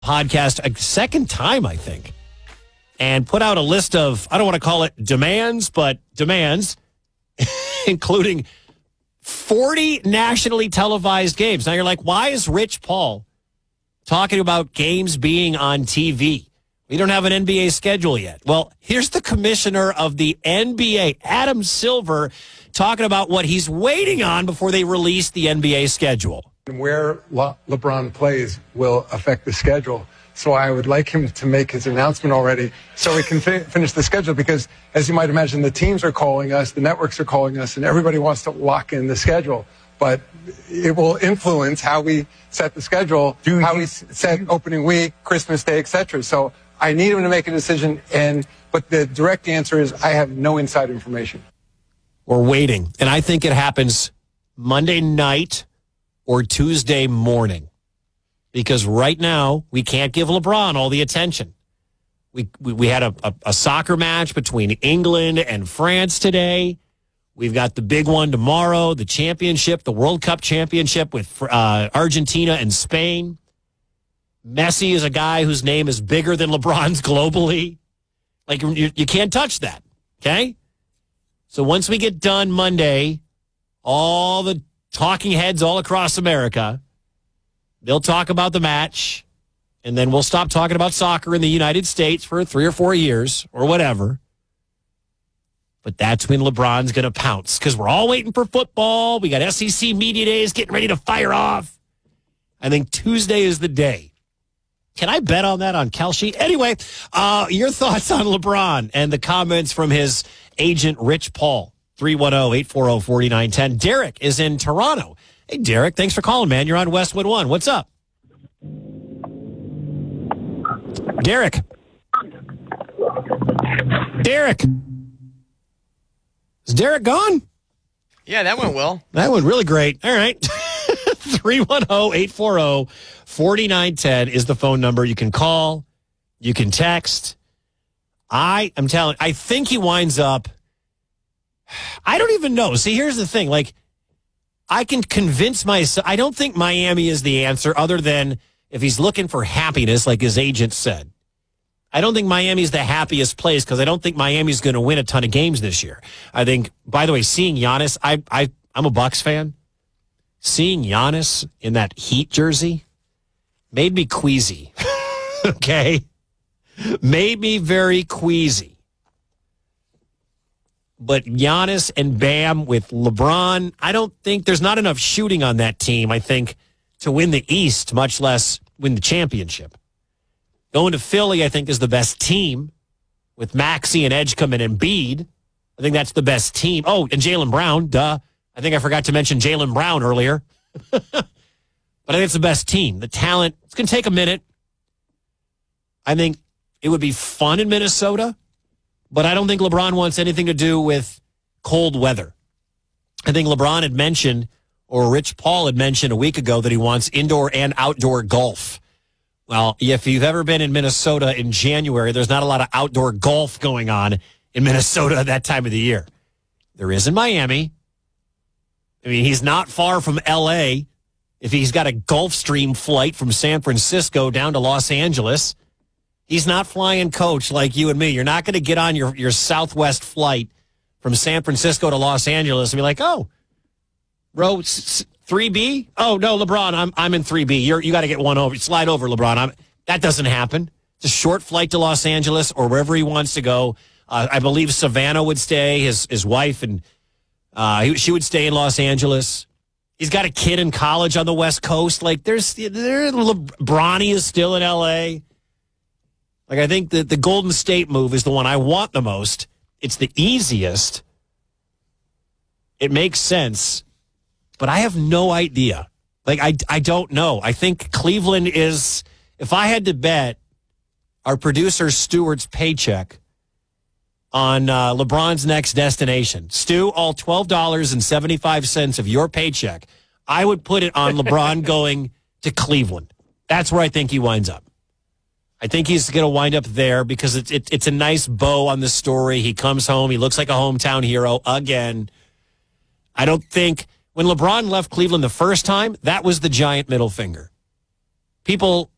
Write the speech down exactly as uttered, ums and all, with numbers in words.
podcast a second time, I think, and put out a list of, I don't want to call it demands, but demands, including forty nationally televised games. Now you're like, why is Rich Paul talking about games being on T V? We don't have an N B A schedule yet. Well, here's the commissioner of the N B A, Adam Silver, talking about what he's waiting on before they release the N B A schedule. Where Le- LeBron plays will affect the schedule. So I would like him to make his announcement already so we can fi- finish the schedule because, as you might imagine, the teams are calling us, the networks are calling us, and everybody wants to lock in the schedule. But it will influence how we set the schedule, Do how you, we set opening week, Christmas Day, et cetera. So I need him to make a decision, and but the direct answer is I have no inside information. We're waiting, and I think it happens Monday night or Tuesday morning, because right now we can't give LeBron all the attention. We we, we had a, a, a soccer match between England and France today. We've got the big one tomorrow, the championship, the World Cup championship with uh, Argentina and Spain. Messi is a guy whose name is bigger than LeBron's globally. Like, you, you can't touch that, okay? So once we get done Monday, all the talking heads all across America, they'll talk about the match, and then we'll stop talking about soccer in the United States for three or four years or whatever. But that's when LeBron's going to pounce, because we're all waiting for football. We got S E C Media Days getting ready to fire off. I think Tuesday is the day. Can I bet on that on Kalshi? Anyway, uh, your thoughts on LeBron and the comments from his agent, Rich Paul. three one zero, eight four zero, four nine one zero. Derek is in Toronto. Hey, Derek, thanks for calling, man. You're on Westwood One. What's up? Derek. Derek. Is Derek gone? Yeah, that went well. That went really great. All right. three one zero, eight four zero, four nine one zero is the phone number. You can call. You can text. I am telling, I think he winds up, I don't even know. See, here's the thing. Like, I can convince myself, I don't think Miami is the answer, other than if he's looking for happiness, like his agent said. I don't think Miami's the happiest place, because I don't think Miami's going to win a ton of games this year. I think, by the way, seeing Giannis, I, I, I'm a Bucks fan. Seeing Giannis in that Heat jersey made me queasy. Okay? Made me very queasy. But Giannis and Bam with LeBron, I don't think there's not enough shooting on that team, I think, to win the East, much less win the championship. Going to Philly, I think, is the best team with Maxey and Edgecombe and Embiid. I think that's the best team. Oh, and Jaylen Brown, duh. I think I forgot to mention Jaylen Brown earlier. But I think it's the best team. The talent, it's going to take a minute. I think it would be fun in Minnesota, but I don't think LeBron wants anything to do with cold weather. I think LeBron had mentioned, or Rich Paul had mentioned a week ago, that he wants indoor and outdoor golf. Well, if you've ever been in Minnesota in January, there's not a lot of outdoor golf going on in Minnesota at that time of the year. There is in Miami. I mean, he's not far from L A. If he's got a Gulfstream flight from San Francisco down to Los Angeles, he's not flying coach like you and me. You're not going to get on your, your Southwest flight from San Francisco to Los Angeles and be like, oh, row three B? Oh, no, LeBron, I'm I'm in three B. You're, you got to get one over. Slide over, LeBron. I'm, that doesn't happen. It's a short flight to Los Angeles or wherever he wants to go. Uh, I believe Savannah would stay, his his wife, and uh, he, she would stay in Los Angeles. He's got a kid in college on the West Coast. Like, there's, there, Bronny is still in L A. Like, I think that the Golden State move is the one I want the most. It's the easiest. It makes sense. But I have no idea. Like, I, I don't know. I think Cleveland is, if I had to bet our producer Stewart's paycheck on uh, LeBron's next destination, Stu, all twelve dollars and seventy-five cents of your paycheck, I would put it on LeBron going to Cleveland. That's where I think he winds up. I think he's going to wind up there because it's it, it's a nice bow on the story. He comes home. He looks like a hometown hero again. I don't think when LeBron left Cleveland the first time, that was the giant middle finger. People